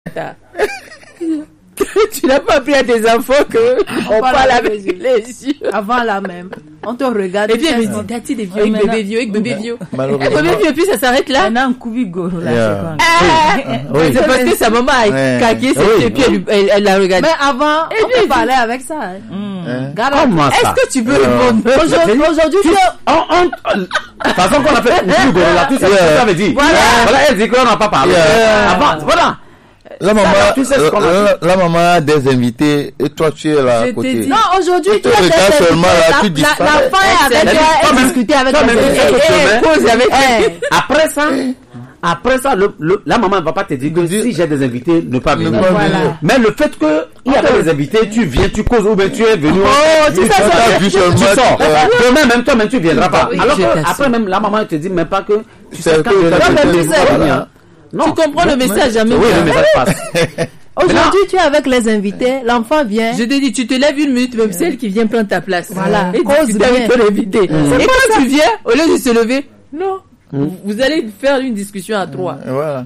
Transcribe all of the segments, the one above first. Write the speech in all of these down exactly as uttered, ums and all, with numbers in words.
Tu n'as pas appris à tes enfants que on, on parle avec les yeux. les yeux. Avant là même, on te regarde. Et puis elle me dit, Tati, des vieux, avec bébé vieux, avec bébé vieux. Malheureusement. Bébé vieux, puis ça s'arrête là. On a un coup bigolo là. Yeah. Ah, oui. C'est parce que sa maman a Ouais. caqué ses Oui. pieds, puis elle, elle, elle l'a regardé. Mais avant, Et on puis, te parlait avec ça. Hein. Hein? Garde- Comment ça? Est-ce que tu veux Euh, répondre? Aujourd'hui, aujourd'hui, tu- On, on, de toute façon qu'on a fait Outou Goro là, tout ça, Yeah. ça veut dire. Voilà. Voilà, elle dit qu'on n'a pas parlé. Yeah. Avant, voilà. La maman, Ça, tu sais ce qu'on a la, la maman a des invités et toi tu es là à Je côté. t'ai dit. non, aujourd'hui, Tu tu te as regardes des- seulement là, la- tu la- disparais. La femme est avec Elle toi, dit, elle toi-même- discutait avec toi-même, toi. tu sais Et que tu elle veux. pose avec Eh, Après ça, après ça, le, le, la maman ne va pas te dire que dire- si j'ai des invités, ne pas Ne venir. pas Voilà. venir. Mais le fait que il y avait des invités, tu viens, tu causes ou bien tu es venu. Oh, tu sais, Tu ça, as ça, vu tu seulement. sors. euh, Demain même toi même tu viendras pas. Oui, Alors je que t'assure. après même la maman elle te dit même pas que tu C'est sais quand que tu toi, vas même venir, tu tu sais. vas venir. Non. tu comprends le message jamais. Oui, le message passe. Aujourd'hui, tu es avec les invités, l'enfant vient. Je te dis, tu te lèves une minute, même celle qui vient prendre ta place. Voilà. Et Cause discuter avec bien. ton invité. Et quand tu viens, au lieu de se lever, non. Vous, vous allez faire une discussion à trois. Voilà.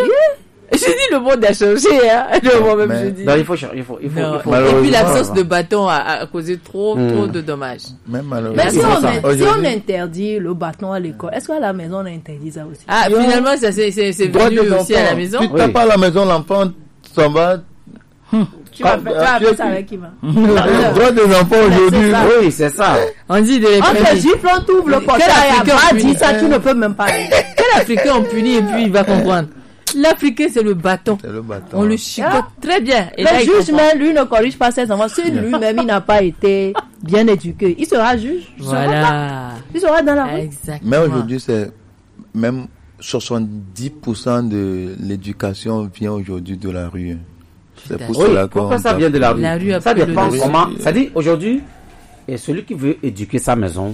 Et je dis, le monde a changé, hein. Le moment même, Mais- je dis. Non, il faut cher- il faut il faut, Non. il faut. Et Malheureusement, puis l'absence hein. de bâton a, a causé trop, Mm. trop de dommages. Même Mais malheureusement. si c'est on, ça. in- si Aujourd'hui- on interdit le bâton à l'école, est-ce qu'à la maison on interdit ça aussi? Ah, finalement, ça c'est, c'est, c'est Droit venu des aussi à la enfants. maison. Tu tapes pas à la maison, l'enfant s'en va. Tu vas Ah, faire tu vas tu faire es ça qui? avec qui va? Le droit des enfants c'est aujourd'hui. ça. Oui, c'est ça. On dit de les On te punir. gifle, on t'ouvre le Quel portail, Africain va punit? dire ça, tu ne peux même pas aller. Quel Africain on punit et puis il va comprendre. L'Africain, c'est le bâton. C'est le bâton. On le chicote Ah. très bien. Et Le là, il juge, comprend. même, lui, ne corrige pas ses enfants. Si lui-même, il n'a pas été bien éduqué, il sera juge. Il sera pas. Voilà. Il sera dans la rue. Exactement. Mais aujourd'hui, c'est même soixante-dix pour cent de l'éducation vient aujourd'hui de la rue. C'est pour Oui, cela pourquoi qu'on ça vient de la rue? La rue a Ça pris le dépend dessus. comment. Ça dit aujourd'hui, et celui qui veut éduquer sa maison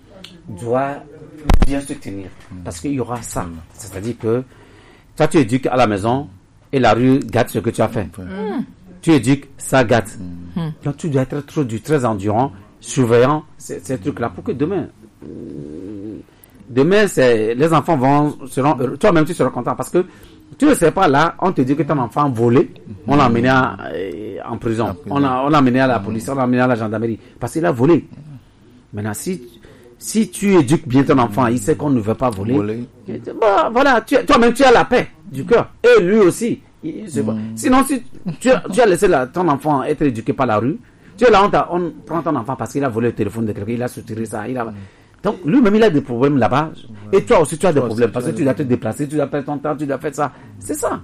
doit bien se tenir. Parce qu'il y aura ça. C'est-à-dire que toi, tu éduques à la maison et la rue gâte ce que tu as fait. Tu éduques, ça gâte. Donc tu dois être trop dur, très endurant, surveillant ces, ces trucs-là pour que demain, euh, demain, c'est, les enfants vont, seront heureux. Toi-même, tu seras content parce que tu ne sais pas là, on te dit que ton enfant volé, on l'a amené à, euh, en prison, on a, on l'a amené à la police, on l'a amené à la gendarmerie parce qu'il a volé. Maintenant, si, si tu éduques bien ton enfant, il sait qu'on ne veut pas voler. Voler. Bon, voilà, tu, toi-même tu as la paix du cœur et lui aussi. Il- c'est pas- Sinon, si tu, as- tu as laissé la- ton enfant être éduqué par la rue, tu es là, on, t'a- on prend ton enfant parce qu'il a volé le téléphone de quelqu'un, il a soutiré ça, il a. Donc lui-même il a des problèmes là-bas et toi aussi tu as des problèmes parce que tu dois te déplacer, tu dois perdre ton temps, tu dois faire ça. C'est ça.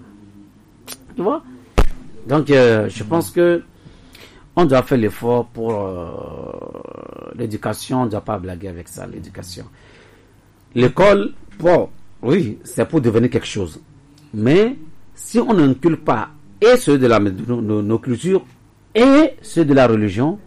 Tu vois? Donc euh, je pense que on doit faire l'effort pour euh, l'éducation, on ne doit pas blaguer avec ça, l'éducation. L'école, bon, oui, c'est pour devenir quelque chose. Mais si on n'inculque pas et ceux de la, de nos, nos- nos cultures et ceux de la religion,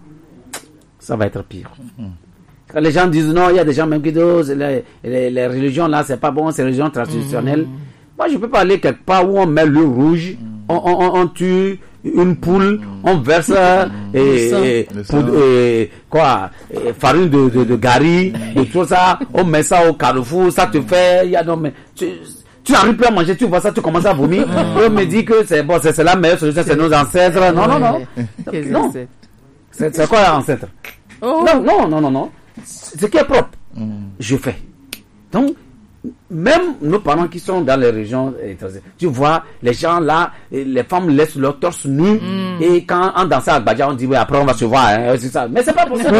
ça va être pire. Quand les gens disent non, il y a des gens même qui disent les, les, les religions là, c'est pas bon, c'est religion traditionnelle. Moi, je peux pas aller quelque part où on met le rouge, on, on, on, on tue une poule, on verse euh, et, et, Le sang. poudre- et quoi, et farine de, de, de gari, et tout ça, on met ça au carrefour, ça te fait, il y a non mais tu, tu n'arrives plus à manger, tu vois ça, tu commences à vomir. On me dit que c'est bon, c'est c'est la meilleure solution, c'est nos ancêtres. Non, non, non. Qu'est-ce que Non. c'est? C'est c'est quoi ancêtre? Oh. Non, non, non, non, non. Ce qui est propre, je fais. Donc, même nos parents qui sont dans les régions étrangères, tu vois, les gens là, et les femmes laissent leur torse nu, et quand on danse à Badja, on dit, oui, après on va se voir, hein, c'est ça. Mais c'est pas pour ça.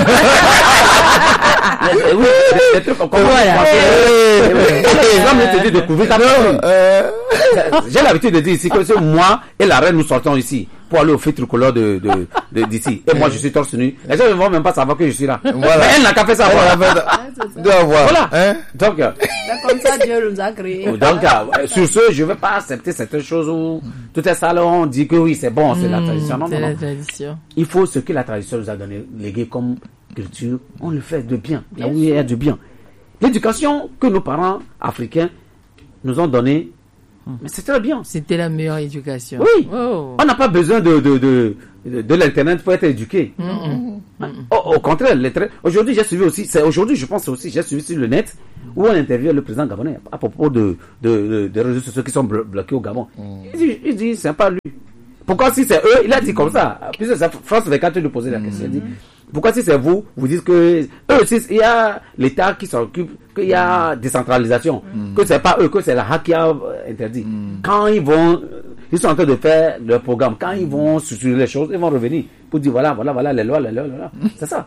Mais, oui, des- des trucs comme Voilà. L'homme te dit de couvrir ta personne. Euh, J'ai l'habitude de dire ici que c'est moi et la reine nous sortons ici pour aller au feu tricolore de, de, de- d'ici. Et moi je suis torse nu. Les gens ne vont même pas savoir que je suis là. Voilà. Mais elle n'a qu'à faire ça. on Voilà. a fait- C'est doit avoir. Voilà. Hein? Donc, euh, C'est comme ça Dieu nous a créés. donc euh, sur ce, je ne vais pas accepter certaines choses où tout est ça là, on dit que oui, c'est bon, c'est la tradition. Non, C'est non, la non. tradition. Il faut ce que la tradition nous a donné, légué comme culture, on le fait de bien. Là où il y a du bien. L'éducation que nos parents africains nous ont donnée, mais c'est très bien. C'était la meilleure éducation. Oui. Oh. On n'a pas besoin de, de, de, de, de l'internet pour être éduqué. Au, au contraire, les tra- aujourd'hui j'ai suivi aussi, c'est aujourd'hui je pense aussi, j'ai suivi sur le net, où on interviewe le président gabonais à propos de, de, de, des réseaux sociaux qui sont blo- bloqués au Gabon. Mm. Il dit, il dit, c'est pas lui. Pourquoi si c'est eux, il a dit comme ça. Puisque c'est France vingt-quatre lui posait la question. Il dit, pourquoi si c'est vous, vous dites que eux aussi, il y a l'État qui s'occupe, qu'il y a décentralisation, mm. que c'est pas eux, que c'est la H A C qui a interdit. Mm. Quand ils vont, ils sont en train de faire leur programme, quand ils vont structurer les choses, ils vont revenir pour dire voilà, voilà, voilà, les lois, les lois, les lois. C'est ça.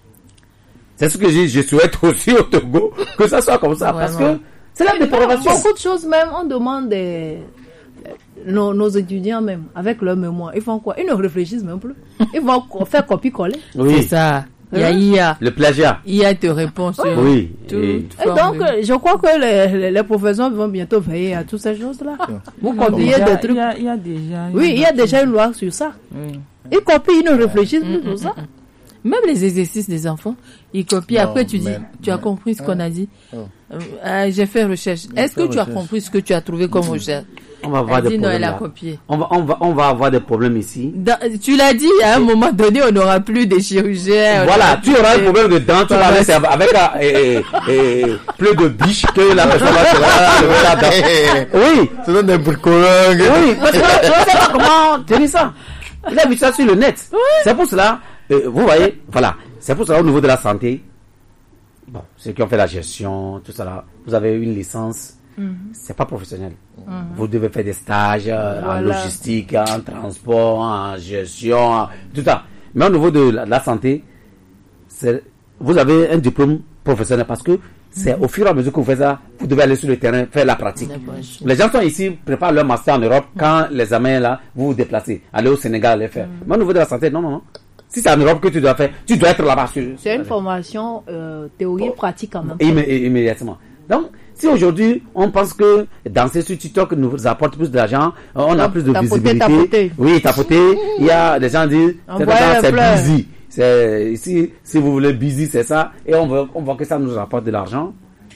C'est ce que je, je souhaite aussi au Togo, que ça soit comme ça, ouais, parce ouais. que c'est la dépravation. Beaucoup de choses même, on demande des, nos, nos étudiants même, avec leur mémoire, ils font quoi? Ils ne réfléchissent même plus. Ils vont faire copie-coller. Oui. C'est ça. Il y a I A. Le plagiat. I A te répond sur oui. tout. Et, et donc, je crois que les, les, les professeurs vont bientôt veiller à toutes ces choses-là. Vous copiez des trucs. Il y, a, il y a déjà. Oui, il y a déjà une loi sur ça. Oui. Ils copient, ils ne réfléchissent plus sur ça. Même les exercices des enfants, ils copient. Non, après, tu dis, mais, tu as compris ce qu'on a dit. Oh. Euh, j'ai fait recherche. Est-ce que tu recherche. as compris ce que tu as trouvé comme recherche? On va avoir elle des dit, problèmes. Non, elle a copié. On va, on va, on va avoir des problèmes ici. Dans, tu l'as dit, à un moment donné, on n'aura plus de chirurgiens. Voilà, tu auras un problème de dents, tu vas rester avec un, et, et, et, plus de biches que la personne va se la dent. Oui. Ce sont des bricoleurs. Oui, parce que je ne sais pas comment tenir ça. Il a vu ça sur le net. Oui. C'est pour cela, euh, vous voyez, voilà. C'est pour cela, au niveau de la santé, bon, ceux qui ont fait la gestion, tout ça là, vous avez une licence, mm-hmm. c'est pas professionnel. Mm-hmm. Vous devez faire des stages euh, voilà. en logistique, en transport, en gestion, en, tout ça. Mais au niveau de la, la santé, c'est, vous avez un diplôme professionnel parce que c'est mm-hmm. au fur et à mesure que vous faites ça, vous devez aller sur le terrain, faire la pratique. Les gens sont ici, préparent leur master en Europe, mm-hmm. quand les examens là, vous vous déplacez, allez au Sénégal les faire. Mm-hmm. Mais au niveau de la santé, non, non, non. Si c'est en Europe que tu dois faire, tu dois être là-bas. C'est une formation euh, théorie oh. pratique en même temps. Immé- immédiatement. Donc, si aujourd'hui, on pense que danser sur TikTok nous apporte plus d'argent, on a plus de tapoter, visibilité. Tapoter. Oui, tapoter. Il y a des gens qui disent, c'est, c'est busy. C'est, ici, si vous voulez busy, c'est ça. Et on veut, on voit que ça nous rapporte de l'argent.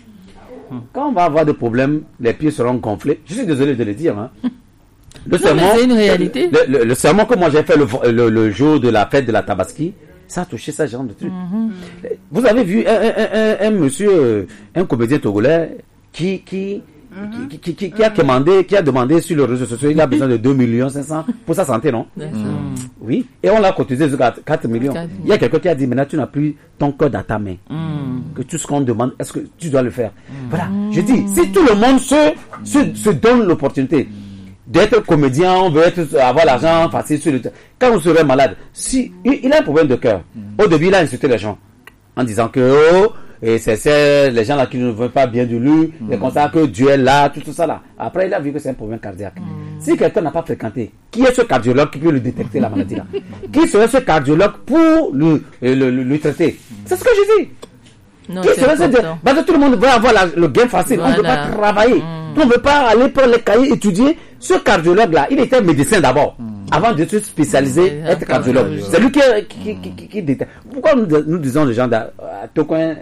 Quand on va avoir des problèmes, les pieds seront gonflés. Je suis désolé de le dire, hein. Le non, sermon, c'est une réalité. Le, le, le sermon que moi j'ai fait le, le, le jour de la fête de la Tabaski, ça a touché ça, genre de truc. Mm-hmm. Vous avez vu un, un, un, un monsieur, un comédien togolais qui, qui, mm-hmm. qui, qui, qui, qui a demandé, qui a demandé sur les réseaux sociaux, il a besoin de deux millions cinq cents pour sa santé, non? Mm. Oui. Et on l'a cotisé jusqu'à quatre millions. quatre millions. Il y a quelqu'un qui a dit, maintenant tu n'as plus ton code à ta main. Mm. Que tout ce qu'on demande, est-ce que tu dois le faire? Mm. Voilà. Je dis, si tout le monde se, se, se donne l'opportunité d'être comédien, on veut être, avoir l'argent facile sur le terrain. Quand vous serez malade, si, il, il a un problème de cœur. Mm. Au début, il a insulté les gens. En disant que, oh, et c'est, c'est les gens là qui ne veulent pas bien de lui, mm. c'est comme ça que Dieu est là, tout, tout ça là. Après, il a vu que c'est un problème cardiaque. Mm. Si quelqu'un n'a pas fréquenté, qui est ce cardiologue qui peut lui détecter la maladie là? Qui serait ce cardiologue pour lui, le, le, le, lui traiter? C'est ce que je dis. Non, qui serait ce de... Parce que tout le monde veut avoir la, le gain facile. Voilà. On ne veut pas travailler. Mm. On ne veut pas aller prendre les cahiers, étudier. Ce cardiologue-là, il était médecin d'abord, mm. avant de se spécialiser, mm. être cardiologue. Mm. C'est lui qui, qui, qui, qui, qui détecte. Pourquoi nous, nous disons les gens à Tocoin,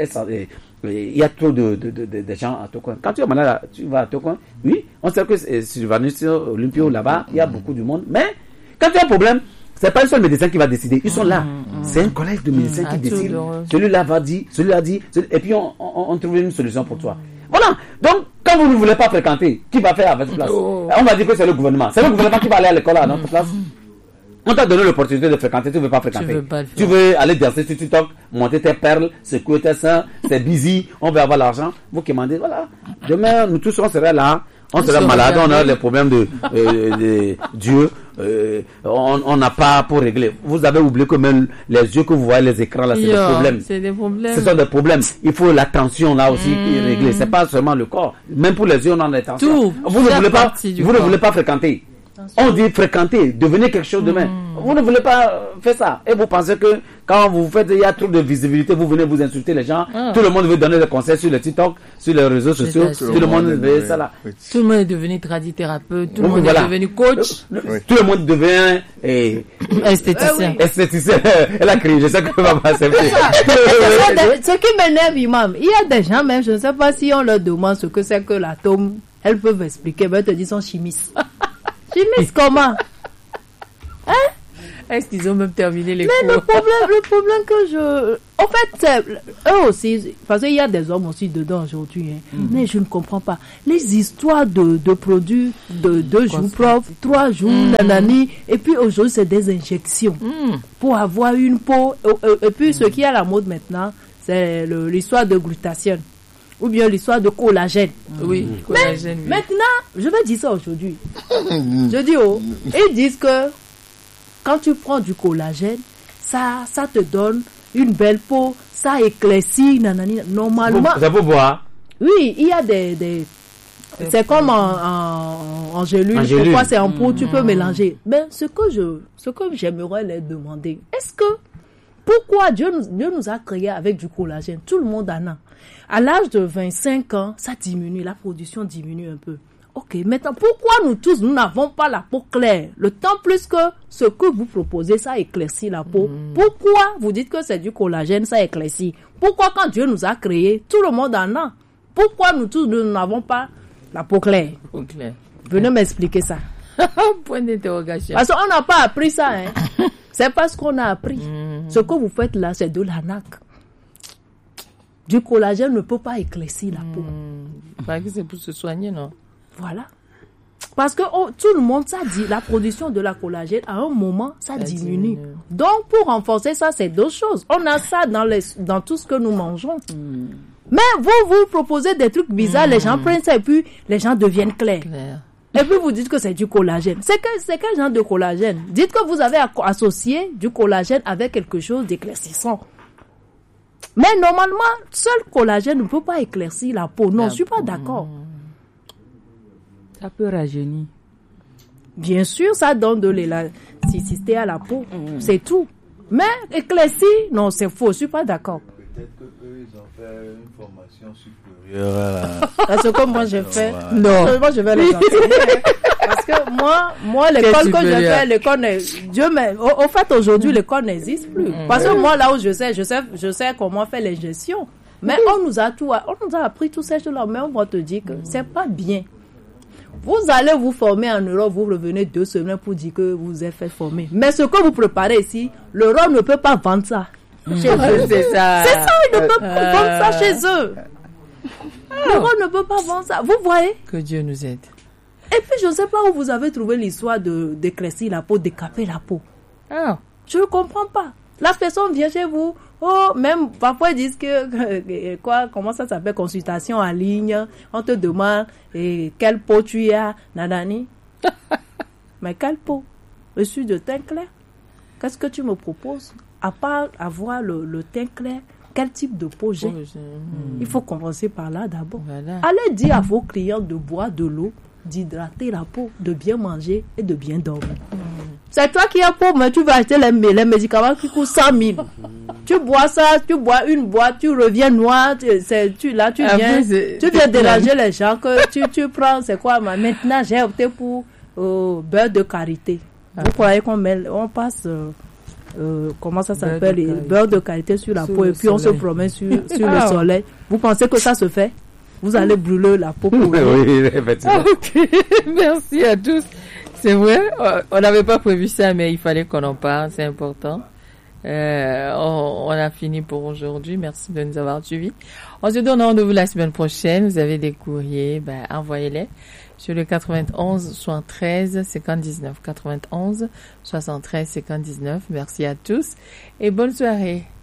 il y a trop de, de, de, de, de gens à Tocoin. Quand tu es malade, tu vas à Tocoin, oui, on sait que si tu vas sur Olympio là-bas, il y a beaucoup de monde. Mais quand tu as un problème, c'est pas le seul médecin qui va décider. Ils sont là. Mmh, mmh. C'est un collège de médecins mmh, qui décide. Celui-là va dire, celui-là dit, celui... et puis on, on, on trouve une solution pour toi. Voilà. Donc, quand vous ne voulez pas fréquenter, qui va faire à votre place? Oh. On va dire que c'est le gouvernement. C'est le gouvernement qui va aller à l'école à notre place. On t'a donné l'opportunité de fréquenter, tu ne veux pas fréquenter. Tu veux, pas tu veux aller danser sur TikTok, monter tes perles, secouer tes seins, c'est busy, on veut avoir l'argent. Vous qui demandez, voilà. Demain, nous tous, on serait là. On serait malade, on a les problèmes de, euh, de Dieu. Euh, on n'a pas pour régler. Vous avez oublié que même les yeux que vous voyez, les écrans là, c'est Yo, des problèmes. C'est des problèmes. Ce sont des problèmes. Il faut l'attention là aussi mmh. régler. C'est pas seulement le corps. Même pour les yeux, on en a l'attention. Tout. Vous ne voulez pas, vous ne voulez pas fréquenter. On dit fréquenter, devenez quelque chose demain. Mmh. Vous ne voulez pas faire ça. Et vous pensez que quand vous faites, il y a trop de visibilité, vous venez vous insulter les gens. Ah. Tout le monde veut donner des conseils sur le TikTok, sur les réseaux sociaux. Tout, tout le monde veut ça là. Tout le monde est devenu tradithérapeute, tout le monde voilà. est devenu coach. Oui. Tout le monde devient eh, esthéticien. Euh, esthéticien. Elle a crié, je sais que va passer. Ce qui m'énerve, Imam, il y a des gens même, je ne sais pas si on leur demande ce que c'est que l'atome, elles peuvent expliquer, mais elles te disent sont chimistes. Chimistes comment? Hein? Est-ce qu'ils ont même terminé les cours? Mais le problème, le problème que je, En fait, eux aussi, parce qu'il y a des hommes aussi dedans aujourd'hui, hein. Mm. Mais je ne comprends pas. Les histoires de, de produits de deux jours propres, trois jours, mm. nanani, et puis aujourd'hui, c'est des injections mm. pour avoir une peau. Et, et puis, mm. ce qui est à la mode maintenant, c'est le, l'histoire de glutathione ou bien l'histoire de collagène. Mm. Oui, mais collagène. Oui. Maintenant, je vais dire ça aujourd'hui. Je dis, oh, ils disent que quand tu prends du collagène, ça, ça te donne une belle peau, ça éclaircit, nanani. Normalement. Ça peut boire. Oui, il y a des, des c'est comme en, en, en gélule. Pourquoi c'est en peau, mmh. tu peux mélanger. Mais ce que je, ce que j'aimerais leur demander, est-ce que, pourquoi Dieu nous, Dieu nous a créés avec du collagène? Tout le monde en a. À l'âge de vingt-cinq ans, ça diminue, la production diminue un peu. Ok, maintenant, pourquoi nous tous, nous n'avons pas la peau claire? Le temps plus que ce que vous proposez, ça éclaircit la peau. Mmh. Pourquoi vous dites que c'est du collagène, ça éclaircit? Pourquoi quand Dieu nous a créés, tout le monde en a? Pourquoi nous tous, nous n'avons pas la peau claire? Peau claire. Venez m'expliquer ça. Point d'interrogation. Parce qu'on n'a pas appris ça, hein. C'est pas ce qu'on a appris. Mmh. Ce que vous faites là, c'est de l'arnaque. Du collagène ne peut pas éclaircir la peau. Mmh. Parce que c'est pour se soigner, non? Voilà. Parce que oh, tout le monde, ça dit, la production de la collagène, à un moment, ça, ça diminue. diminue. Donc, pour renforcer ça, c'est deux choses. On a ça dans, les, dans tout ce que nous mangeons. Mm. Mais vous, vous proposez des trucs bizarres, mm. les gens prennent ça et puis les gens deviennent clairs. Claire. Et puis vous dites que c'est du collagène. C'est, que, c'est quel genre de collagène? Dites que vous avez associé du collagène avec quelque chose d'éclaircissant. Mais normalement, seul collagène ne peut pas éclaircir la peau. Non, la je ne suis pas d'accord. Mm. Ça peut rajeunir. Bien sûr, ça donne de l'élasticité à la peau. Mmh. C'est tout. Mais éclairci, non, c'est faux. Je suis pas d'accord. Peut-être qu'eux, ils ont fait une formation supérieure à la... Parce que moi, j'ai fait... Non. Moi, je vais les enseigner. Parce que moi, moi l'école que j'ai fait, l'école n'est... Dieu mais au, au fait, aujourd'hui, l'école n'existe plus. Mmh. Parce que moi, là où je sais, je sais, je sais comment faire les gestions. Mais mmh. on nous a tout, on nous a appris tout ces choses-là. Mais on va te dire que mmh. c'est pas bien. Vous allez vous former en Europe, vous revenez deux semaines pour dire que vous êtes fait former. Mais ce que vous préparez ici, l'Europe ne peut pas vendre ça chez eux. C'est ça. C'est ça, ils ne peuvent pas euh... vendre ça chez eux. L'Europe ne peut pas vendre ça. Vous voyez? Que Dieu nous aide. Et puis, je ne sais pas où vous avez trouvé l'histoire de d'éclaircir la peau, décaper la peau. Ah. Je ne comprends pas. La personne vient chez vous. Oh, même parfois ils disent que quoi, comment ça s'appelle, consultation en ligne. On te demande et quelle peau tu as, nanani. Mais quelle peau? Je suis de teint clair. Qu'est-ce que tu me proposes? À part avoir le, le teint clair, quel type de peau j'ai? Oh, mmh. Il faut commencer par là d'abord. Voilà. Allez dire à vos clients de boire de l'eau, d'hydrater la peau, de bien manger et de bien dormir. Mmh. C'est toi qui as peau, mais tu vas acheter les, les médicaments qui coûtent cent mille. Tu bois ça, tu bois une boîte, tu reviens noir, tu, c'est, tu, là tu viens, Après, tu viens déranger les gens que tu, tu prends, c'est quoi, mais maintenant j'ai opté pour euh, beurre de karité. Ah. Vous croyez qu'on met, on passe, euh, euh, comment ça s'appelle, beurre de, beurre de karité sur la sur peau et puis soleil. On se promène sur, sur ah. le soleil. Vous pensez que ça se fait? Vous allez brûler la peau pour oui, oui, effectivement. Okay. Merci à tous. C'est vrai, on n'avait pas prévu ça, mais il fallait qu'on en parle, c'est important. Euh, on, on a fini pour aujourd'hui. Merci de nous avoir suivis. On se donne rendez-vous la semaine prochaine. Vous avez des courriers, ben, envoyez-les sur le quatre-vingt-onze soixante-treize cinquante dix-neuf. quatre-vingt-onze soixante-treize cinquante dix-neuf. Merci à tous et bonne soirée.